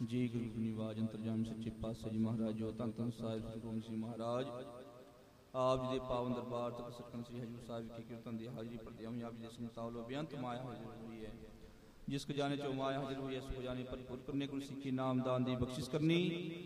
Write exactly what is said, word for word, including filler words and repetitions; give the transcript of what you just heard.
जी गुरु निवाज अंतरजाम सच्चे पातशाह जी महाराज जो धन धन साहिब श्री गोबिंद सिंह महाराज आप जी के पावन दरबार तक सतन श्री हजूर साहिब की कीर्तन की हाजिरी पर आप जी समतावलो बेअंत माया हाजिर हुई है। जिस खजाने चो माया हाजिर हुई है उस खजाने परिपूर्ण करने को सीखी नाम दान दी बख्शिश करनी।